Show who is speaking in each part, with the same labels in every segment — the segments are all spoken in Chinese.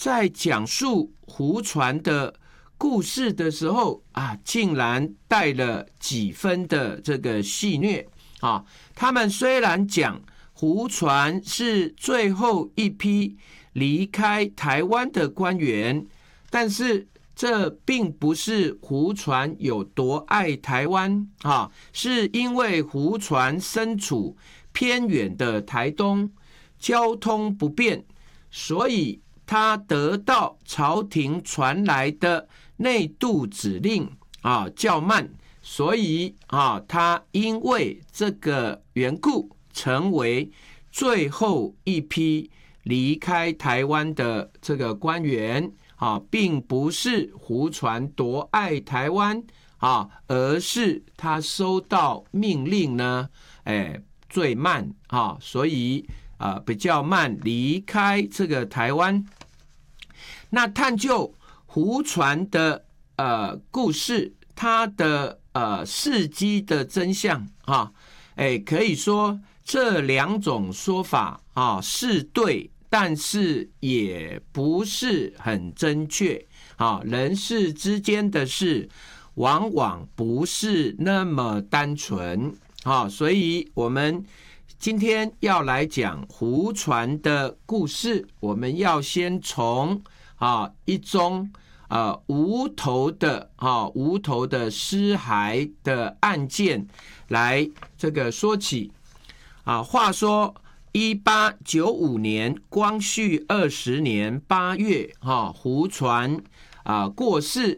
Speaker 1: 在讲述胡传的故事的时候啊，竟然带了几分的这个戏谑啊。他们虽然讲胡传是最后一批离开台湾的官员，但是这并不是胡传有多爱台湾啊，是因为胡传身处偏远的台东，交通不便，所以他得到朝廷传来的内渡指令啊较慢，所以啊他因为这个缘故成为最后一批离开台湾的这个官员啊，并不是胡传多爱台湾啊，而是他收到命令呢，最慢啊，所以比较慢离开这个台湾。那探究胡传的故事，他的事迹的真相啊，可以说这两种说法啊是对，但是也不是很正确啊。人事之间的事，往往不是那么单纯啊，所以我们今天要来讲胡传的故事，我们要先从一宗无头的尸骸的案件来这个说起啊。话说1895年光绪20年8月胡传过世，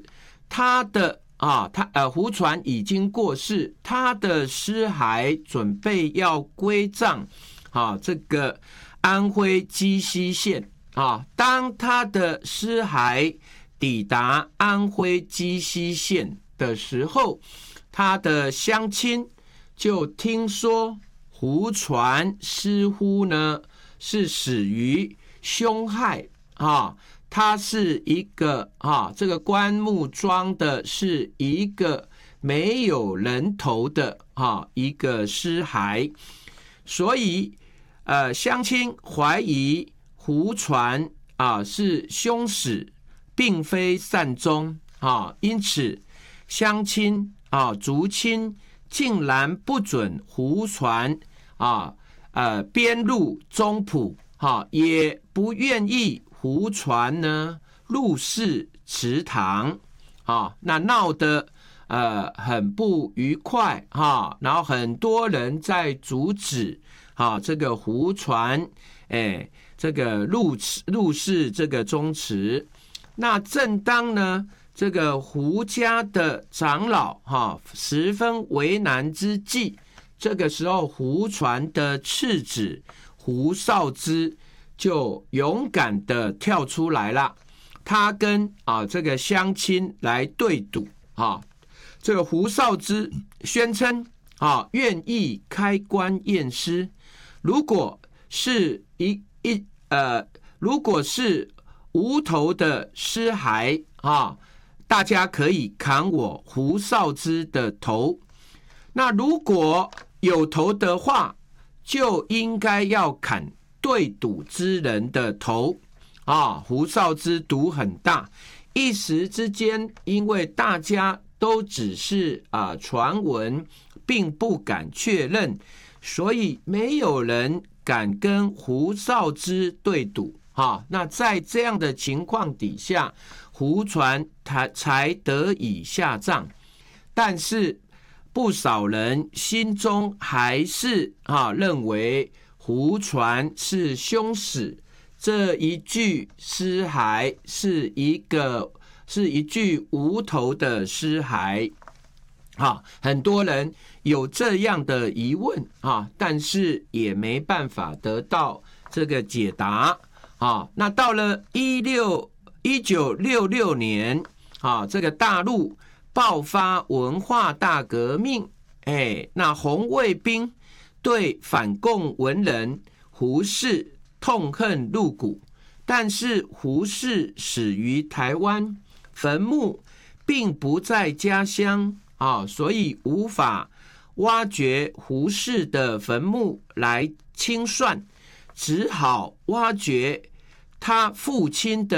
Speaker 1: 胡传已经过世，他的尸骸准备要归葬这个安徽鸡西县当他的尸骸抵达安徽鸡西县的时候，他的乡亲就听说胡传似乎呢是死于凶害他是一个这个棺木装的是一个没有人头的一个尸骸，所以乡亲怀疑胡传是凶死，并非善终因此乡亲族亲竟然不准胡传编入宗谱也不愿意胡传呢入仕祠堂那闹得很不愉快然后很多人在阻止这个胡传这个入仕这个宗祠。那正当呢这个胡家的长老十分为难之际，这个时候胡传的次子胡绍之就勇敢的跳出来了，他跟这个乡亲来对赌这个胡绍之宣称愿意开棺验尸，如果是无头的尸骸大家可以砍我胡绍之的头，那如果有头的话，就应该要砍对赌之人的头胡绍之赌很大，一时之间因为大家都只是传闻，并不敢确认，所以没有人敢跟胡绍之对赌那在这样的情况底下，胡传才得以下葬。但是不少人心中还是认为胡传是凶死，这一具尸骸是一具无头的尸骸很多人有这样的疑问但是也没办法得到这个解答那到了1966年这个大陆爆发文化大革命那红卫兵对反共文人胡适痛恨入骨，但是胡适死于台湾，坟墓并不在家乡所以无法挖掘胡适的坟墓来清算，只好挖掘他父亲的